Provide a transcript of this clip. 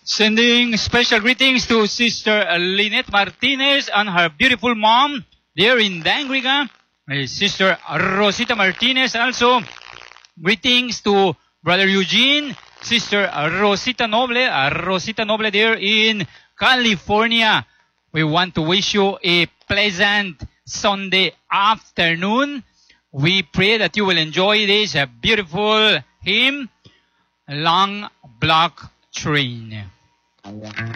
Sending special greetings to Sister Lynette Martinez and her beautiful mom there in Dangriga. Sister Rosita Martinez also. Greetings to Brother Eugene, Sister Rosita Noble there in California. We want to wish you a pleasant Sunday afternoon. We pray that you will enjoy this beautiful hymn, Long Black Train.